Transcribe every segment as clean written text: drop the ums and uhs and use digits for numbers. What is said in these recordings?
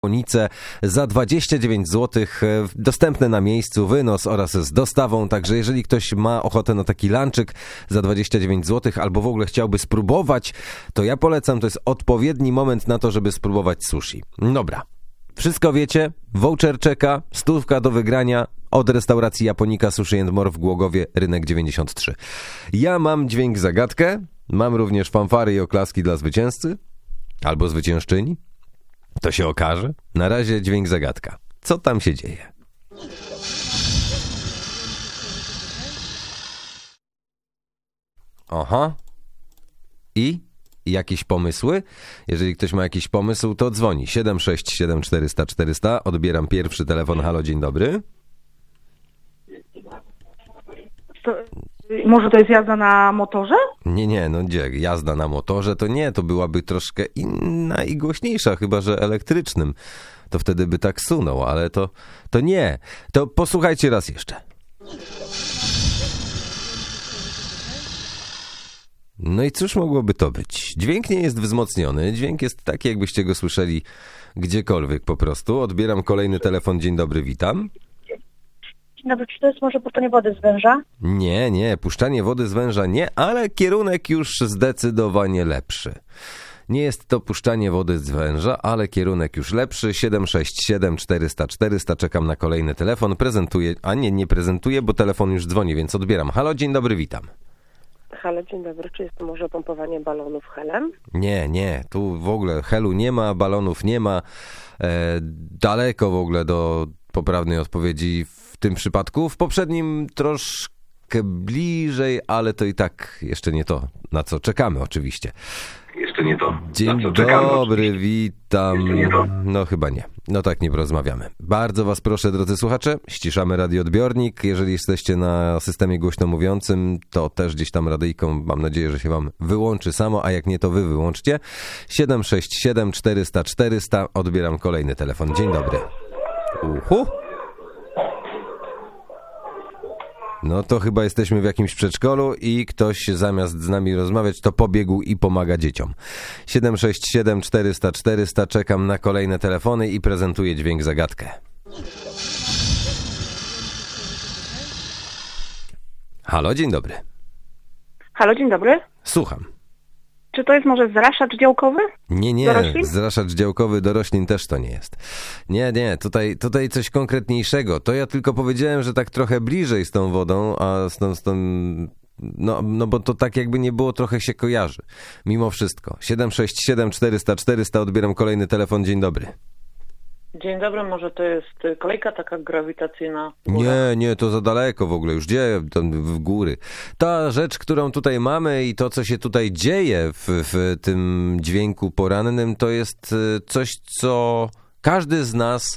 Ponice za 29 zł, dostępne na miejscu, wynos oraz z dostawą, także jeżeli ktoś ma ochotę na taki lunchik za 29 zł albo w ogóle chciałby spróbować, to ja polecam, to jest odpowiedni moment na to, żeby spróbować sushi. Dobra, wszystko wiecie, voucher czeka, 100 do wygrania od restauracji Japonika Sushi and More w Głogowie, Rynek 93. Ja mam dźwięk zagadkę, mam również fanfary i oklaski dla zwycięzcy albo zwyciężczyni. To się okaże. Na razie dźwięk zagadka. Co tam się dzieje? Aha. I jakieś pomysły? Jeżeli ktoś ma jakiś pomysł, to dzwoni. 767 400 400. Odbieram pierwszy telefon. Halo, dzień dobry. Może to jest jazda na motorze? Nie, no gdzie? Jazda na motorze to nie, to byłaby troszkę inna i głośniejsza, chyba że elektrycznym. To wtedy by tak sunął, ale to nie. To posłuchajcie raz jeszcze. No i cóż mogłoby to być? Dźwięk nie jest wzmocniony, dźwięk jest taki, jakbyście go słyszeli gdziekolwiek po prostu. Odbieram kolejny telefon. Dzień dobry, witam. Dzień dobry, czy to jest może puszczanie wody z węża? Nie, puszczanie wody z węża nie, ale kierunek już zdecydowanie lepszy. Nie jest to puszczanie wody z węża, ale kierunek już lepszy. 767 400 400. Czekam na kolejny telefon. Prezentuję, nie prezentuję, bo telefon już dzwoni, więc odbieram. Halo, dzień dobry, witam. Halo, dzień dobry. Czy jest to może pompowanie balonów helem? Nie. Tu w ogóle helu nie ma, balonów nie ma. Daleko w ogóle do poprawnej odpowiedzi w tym przypadku. W poprzednim troszkę bliżej, ale to i tak jeszcze nie to, na co czekamy oczywiście. Jeszcze nie to. Dzień dobry, witam. No chyba nie. No tak nie porozmawiamy. Bardzo was proszę, drodzy słuchacze, ściszamy radioodbiornik. Jeżeli jesteście na systemie głośno mówiącym, to też gdzieś tam radyjką, mam nadzieję, że się wam wyłączy samo, a jak nie, to wy wyłączcie. 767 400 400. Odbieram kolejny telefon. Dzień dobry. Uhu. No to chyba jesteśmy w jakimś przedszkolu i ktoś zamiast z nami rozmawiać, to pobiegł i pomaga dzieciom. 767 400 400. Czekam na kolejne telefony i prezentuję dźwięk zagadkę. Halo, dzień dobry. Halo, dzień dobry. Słucham. Czy to jest może zraszacz działkowy? Nie, do roślin? zraszacz działkowy do roślin też to nie jest. Nie, tutaj coś konkretniejszego. To ja tylko powiedziałem, że tak trochę bliżej z tą wodą, a z tą no bo to tak jakby nie było, trochę się kojarzy. Mimo wszystko. 767 400 400. Odbieram kolejny telefon. Dzień dobry. Dzień dobry, może to jest kolejka taka grawitacyjna? Nie, to za daleko w ogóle, już dzieje tam w góry. Ta rzecz, którą tutaj mamy i to, co się tutaj dzieje w tym dźwięku porannym, to jest coś, co każdy z nas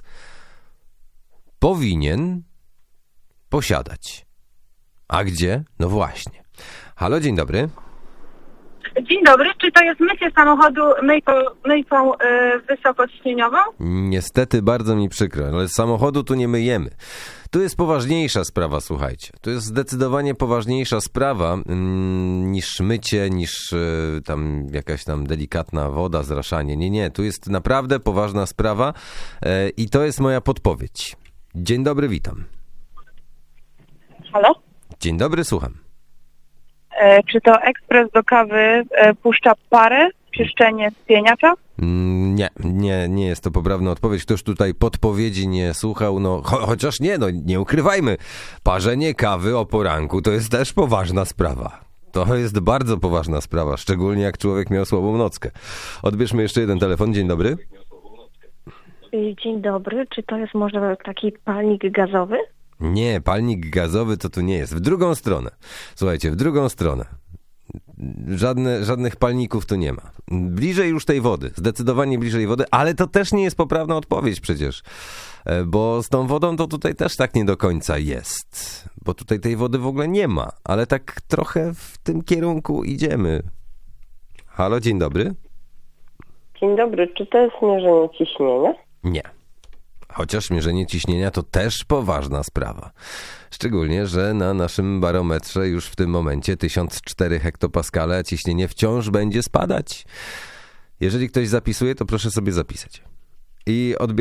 powinien posiadać. A gdzie? No właśnie. Halo, dzień dobry. Dzień dobry, czy to jest mycie samochodu myjką wysokociśnieniową? Niestety bardzo mi przykro, ale samochodu tu nie myjemy. Tu jest poważniejsza sprawa, słuchajcie. To jest zdecydowanie poważniejsza sprawa niż mycie, niż tam jakaś tam delikatna woda, zraszanie. Nie, tu jest naprawdę poważna sprawa i to jest moja podpowiedź. Dzień dobry, witam. Halo? Dzień dobry, słucham. Czy to ekspres do kawy puszcza parę, czyszczenie spieniacza? Nie jest to poprawna odpowiedź. Ktoś tutaj podpowiedzi nie słuchał, chociaż nie ukrywajmy. Parzenie kawy o poranku to jest też poważna sprawa. To jest bardzo poważna sprawa, szczególnie jak człowiek miał słabą nockę. Odbierzmy jeszcze jeden telefon. Dzień dobry. Dzień dobry. Czy to jest może taki palnik gazowy? Nie, palnik gazowy to tu nie jest. W drugą stronę. Słuchajcie, w drugą stronę. Żadnych palników tu nie ma. Bliżej już tej wody. Zdecydowanie bliżej wody, ale to też nie jest poprawna odpowiedź przecież. Bo z tą wodą to tutaj też tak nie do końca jest. Bo tutaj tej wody w ogóle nie ma. Ale tak trochę w tym kierunku idziemy. Halo, dzień dobry. Dzień dobry. Czy to jest mierzenie ciśnienia? Nie. Chociaż mierzenie ciśnienia to też poważna sprawa. Szczególnie, że na naszym barometrze już w tym momencie 1004 hektopaskale, a ciśnienie wciąż będzie spadać. Jeżeli ktoś zapisuje, to proszę sobie zapisać. I odbieram